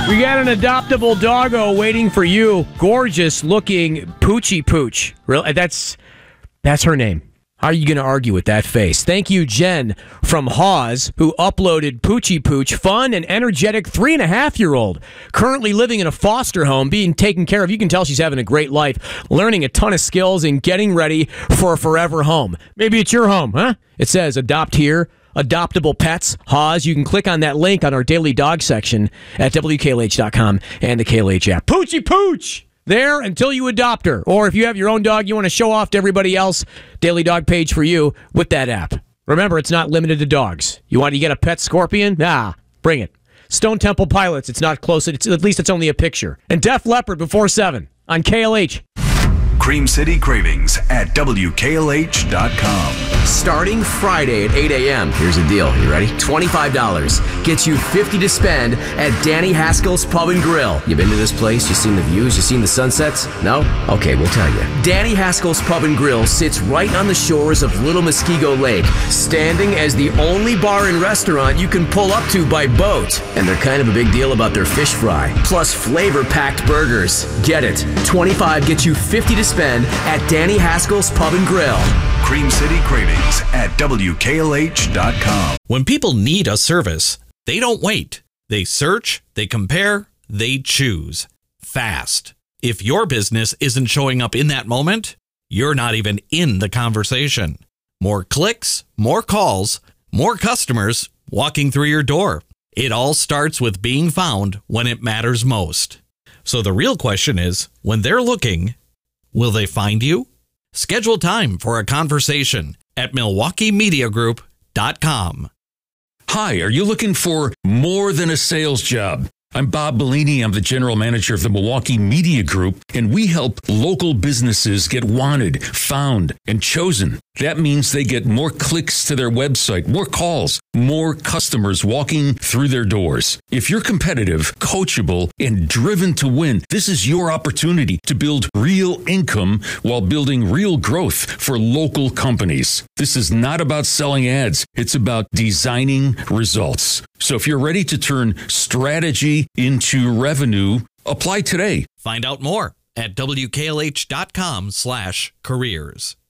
We got an adoptable doggo waiting for you. Gorgeous looking Poochie Pooch. Really? That's her name. How are you going to argue with that face? Thank you, Jen from Hawes, who uploaded Poochie Pooch, fun and energetic 3.5-year-old, currently living in a foster home, being taken care of. You can tell she's having a great life, learning a ton of skills and getting ready for a forever home. Maybe it's your home, huh? It says adopt here, adoptable pets, Hawes. You can click on that link on our daily dog section at WKLH.com and the KLH app. Poochie Pooch! There until you adopt her. Or if you have your own dog you want to show off to everybody else, daily dog page for you with that app. Remember, it's not limited to dogs. You want to get a pet scorpion? Bring it. Stone Temple Pilots, it's not close. At least it's only a picture. And Def Leppard before 7 on KLH. Cream City Cravings at WKLH.com. Starting Friday at 8 a.m. Here's the deal. You ready? $25 gets you $50 to spend at Danny Haskell's Pub and Grill. You been to this place? You seen the views? You seen the sunsets? No? Okay, we'll tell you. Danny Haskell's Pub and Grill sits right on the shores of Little Muskego Lake, standing as the only bar and restaurant you can pull up to by boat. And they're kind of a big deal about their fish fry, plus flavor-packed burgers. Get it? $25 gets you $50 to spend at Danny Haskell's Pub and Grill. Cream City Cravings at WKLH.com. When people need a service, they don't wait. They search, they compare, they choose. Fast. If your business isn't showing up in that moment, you're not even in the conversation. More clicks, more calls, more customers walking through your door. It all starts with being found when it matters most. So the real question is, when they're looking, will they find you? Schedule time for a conversation at MilwaukeeMediaGroup.com. Hi, are you looking for more than a sales job? I'm Bob Bellini. I'm the general manager of the Milwaukee Media Group, and we help local businesses get wanted, found, and chosen. That means they get more clicks to their website, more calls, more customers walking through their doors. If you're competitive, coachable, and driven to win, this is your opportunity to build real income while building real growth for local companies. This is not about selling ads. It's about designing results. So if you're ready to turn strategy into revenue, apply today. Find out more at WKLH.com/careers.